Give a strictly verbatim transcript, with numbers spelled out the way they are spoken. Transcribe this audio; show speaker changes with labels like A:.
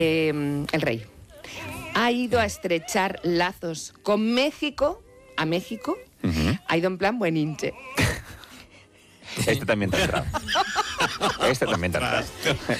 A: Eh, el rey ha ido a estrechar lazos con México, a México, uh-huh. Ha ido en plan buen hinche.
B: Este también te ha entrado. Este también te ha entrado.